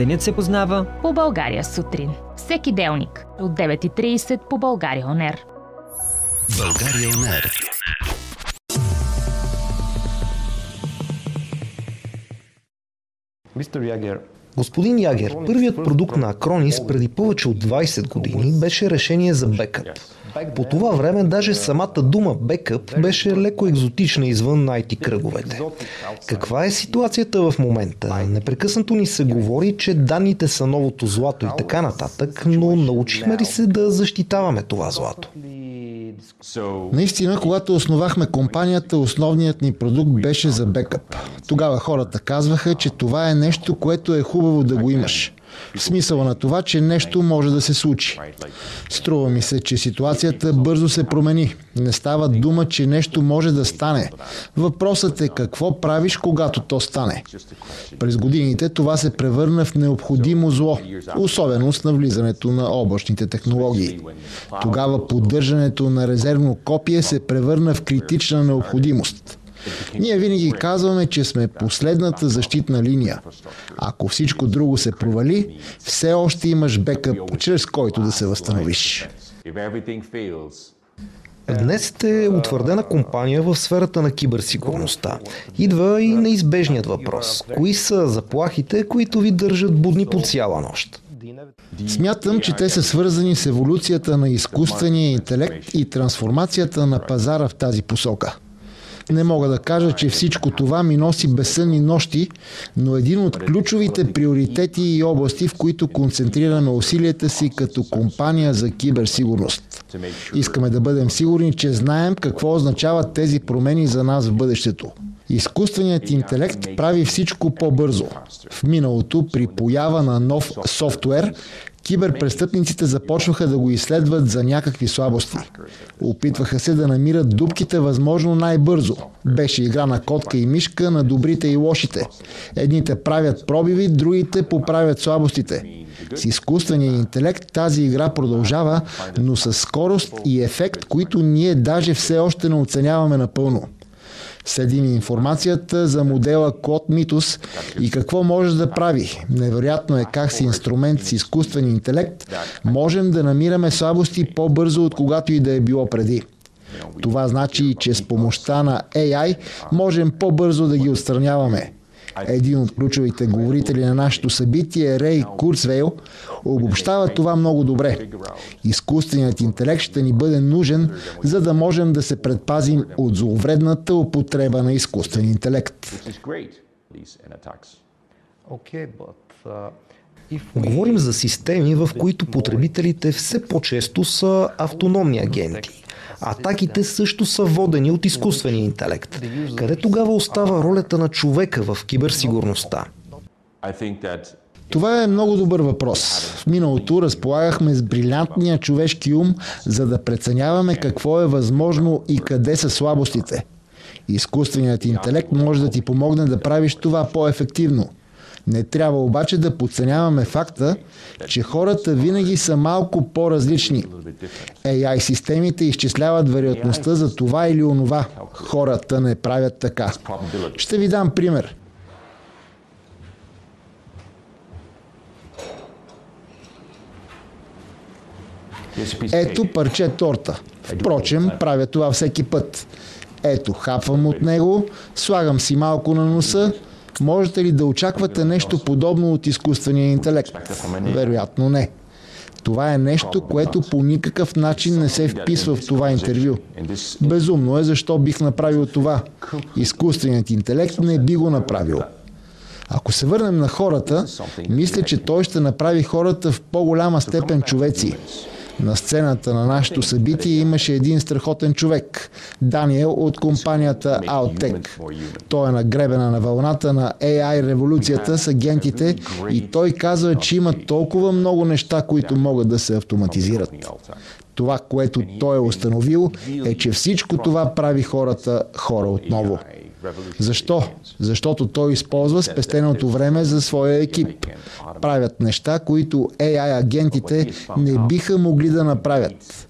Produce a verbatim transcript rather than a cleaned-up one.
Денят се познава по България сутрин. Всеки делник от девет и трийсет по България Он Ер. България Он Ер. Господин Ягер, първият продукт на Acronis преди повече от двайсет години беше решение за бекъп. По това време даже самата дума бекъп беше леко екзотична извън ай ти кръговете. Каква е ситуацията в момента? Непрекъснато ни се говори, че данните са новото злато и така нататък, но научихме ли се да защитаваме това злато? Наистина, когато основахме компанията, основният ни продукт беше за бекъп. Тогава хората казваха, че това е нещо, което е хубаво да го имаш. В смисъла на това, че нещо може да се случи. Струва ми се, че ситуацията бързо се промени. Не става дума, че нещо може да стане. Въпросът е какво правиш, когато то стане. През годините това се превърна в необходимо зло, особено с навлизането на облачните технологии. Тогава поддържането на резервно копие се превърна в критична необходимост. Ние винаги казваме, че сме последната защитна линия. Ако всичко друго се провали, все още имаш бекъп, чрез който да се възстановиш. Днес сте утвърдена компания в сферата на киберсигурността. Идва и неизбежният въпрос. Кои са заплахите, които ви държат будни по цяла нощ? Смятам, че те са свързани с еволюцията на изкуствения интелект и трансформацията на пазара в тази посока. Не мога да кажа, че всичко това ми носи безсънни нощи, но един от ключовите приоритети и области, в които концентрираме усилията си като компания за киберсигурност. Искаме да бъдем сигурни, че знаем какво означават тези промени за нас в бъдещето. Изкуственият интелект прави всичко по-бързо. В миналото, при поява на нов софтуер, киберпрестъпниците започваха да го изследват за някакви слабости. Опитваха се да намират дупките възможно най-бързо. Беше игра на котка и мишка на добрите и лошите. Едните правят пробиви, другите поправят слабостите. С изкуствения интелект тази игра продължава, но с скорост и ефект, които ние даже все още не оценяваме напълно. Следим информацията за модела Код Митус и какво може да прави. Невероятно е как с инструмент с изкуствен интелект можем да намираме слабости по-бързо от когато и да е било преди. Това значи, че с помощта на ей ай можем по-бързо да ги отстраняваме. Един от ключовите говорители на нашето събитие, Рей Курцвейл, обобщава това много добре. Изкуственият интелект ще ни бъде нужен, за да можем да се предпазим от зловредната употреба на изкуствен интелект. Говорим за системи, в които потребителите все по-често са автономни агенти. Атаките също са водени от изкуствения интелект. Къде тогава остава ролята на човека в киберсигурността? Това е много добър въпрос. В миналото разполагахме с брилянтния човешки ум, за да преценяваме какво е възможно и къде са слабостите. Изкуственият интелект може да ти помогне да правиш това по-ефективно. Не трябва обаче да подценяваме факта, че хората винаги са малко по-различни. ей ай системите изчисляват вероятността за това или онова. Хората не правят така. Ще ви дам пример. Ето парче торта. Впрочем, правя това всеки път. Ето, хапвам от него, слагам си малко на носа. Можете ли да очаквате нещо подобно от изкуствения интелект? Вероятно не. Това е нещо, което по никакъв начин не се вписва в това интервю. Безумно е, защо бих направил това. Изкуственият интелект не би го направил. Ако се върнем на хората, мисля, че той ще направи хората в по-голяма степен човеци. На сцената на нашето събитие имаше един страхотен човек, Даниел от компанията Outtech. Той е на гребена на вълната на ей ай революцията с агентите и той казва, че има толкова много неща, които могат да се автоматизират. Това, което той е установил, е, че всичко това прави хората хора отново. Защо? Защото той използва спестеното време за своя екип. Правят неща, които ей ай агентите не биха могли да направят.